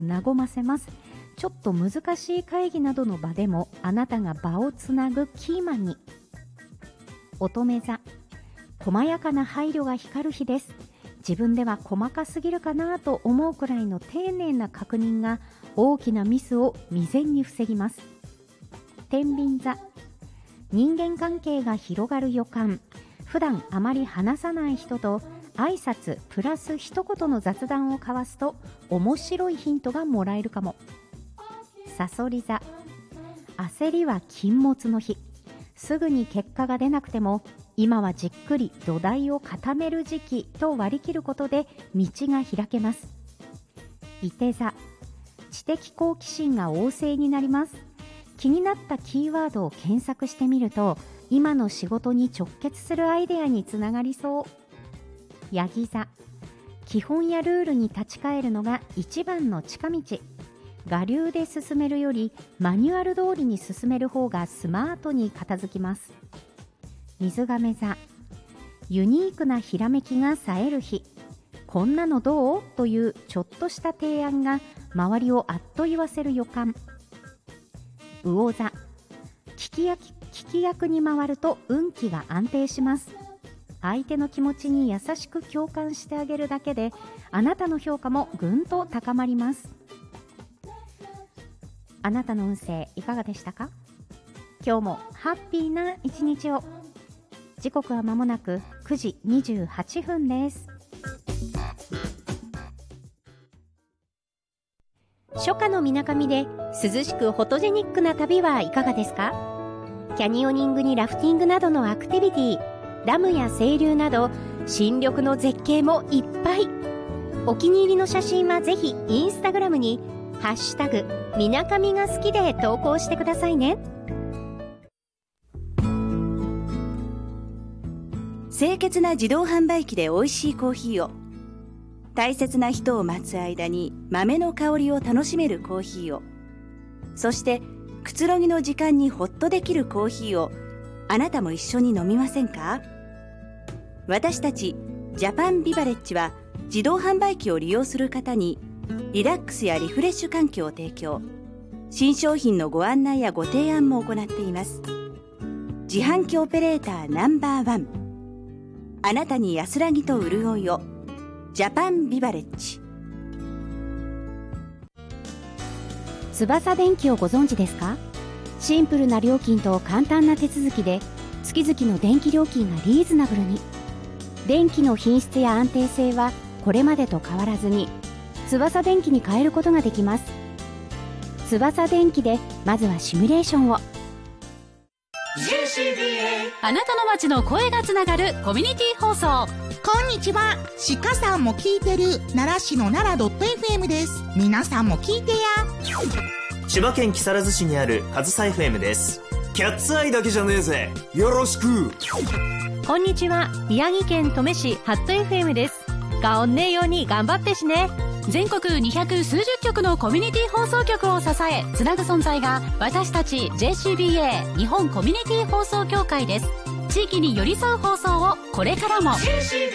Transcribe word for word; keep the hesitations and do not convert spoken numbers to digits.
和ませます。ちょっと難しい会議などの場でもあなたが場をつなぐキーマンに。乙女座、細やかな配慮が光る日です。自分では細かすぎるかなと思うくらいの丁寧な確認が大きなミスを未然に防ぎます。天秤座、人間関係が広がる予感。普段あまり話さない人と挨拶プラス一言の雑談を交わすと面白いヒントがもらえるかも。さそり座、焦りは禁物の日。すぐに結果が出なくても今はじっくり土台を固める時期と割り切ることで道が開けます。いて座、知的好奇心が旺盛になります。気になったキーワードを検索してみると今の仕事に直結するアイデアにつながりそう。ヤギ座、基本やルールに立ち返るのが一番の近道。我流で進めるよりマニュアル通りに進める方がスマートに片付きます。水亀座、ユニークなひらめきが冴える日。こんなのどうというちょっとした提案が周りをあっと言わせる予感。魚座、聞き役、聞き役に回ると運気が安定します。相手の気持ちに優しく共感してあげるだけであなたの評価もぐんと高まります。あなたの運勢いかがでしたか？今日もハッピーな一日を。時刻は間もなくくじにじゅうはっぷんです。初夏のみなかみで涼しくフォトジェニックな旅はいかがですか？キャニオニングにラフティングなどのアクティビティ、ダムや清流など新緑の絶景もいっぱい。お気に入りの写真はぜひインスタグラムにハッシュタグみなかみが好きで投稿してくださいね。 清潔な自動販売機で美味しいコーヒーを、大切な人を待つ間に豆の香りを楽しめるコーヒーを、そしてくつろぎの時間にホッとできるコーヒーをあなたも一緒に飲みませんか？私たちジャパンビバレッジは自動販売機を利用する方にリラックスやリフレッシュ環境を提供、新商品のご案内やご提案も行っています。自販機オペレーターナンバーワン、あなたに安らぎと潤いを、ジャパンビバレッジ。 翼電機をご存知ですか？シンプルな料金と簡単な手続きで月々の電気料金がリーズナブルに。電気の品質や安定性はこれまでと変わらずに翼電機に変えることができます。翼電機でまずはシミュレーションを。 ジェーシービーエー あなたの街の声がつながるコミュニティ放送。 こんにちは、鹿さんも聞いてる奈良市の奈良 .fm です。皆さんも聞いてや。 千葉県木更津市にあるかずさ エフエム です。 キャッツアイだけじゃねえぜ、よろしく。 こんにちは、宮城県登米市ハット エフエム です。がおんねえように頑張ってしね。 全国にひゃくすうじゅっきょくのコミュニティ放送局を支えつなぐ存在が私たち ジェーシービーエー 日本コミュニティ放送協会です。地域に寄り添う放送をこれからも。